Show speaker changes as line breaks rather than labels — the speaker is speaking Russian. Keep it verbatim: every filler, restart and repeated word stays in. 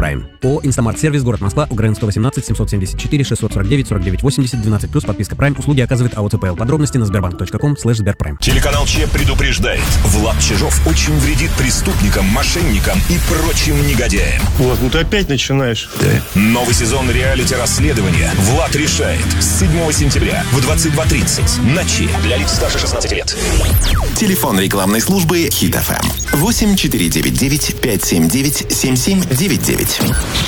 Prime. ООО «Инстамарт-сервис», город Москва, УГРН сто восемнадцать семьсот семьдесят четыре шестьсот сорок девять сорок девять восемьдесят двенадцать плюс подписка Prime. Услуги оказывает АО ЦПЛ. Подробности на сбербанк точка ком слэш сберпрайм.
Телеканал Че предупреждает. Влад Чижов очень вредит преступникам, мошенникам и прочим негодяям.
Влад, ну ты опять начинаешь.
Да. Новый сезон реалити-расследования «Влад решает» с седьмого сентября в двадцать два тридцать на Че. Для лиц старше шестнадцати лет.
Телефон рекламной службы Хит эф эм восемь четыре девять девять пять семь девять семь семь девять девять.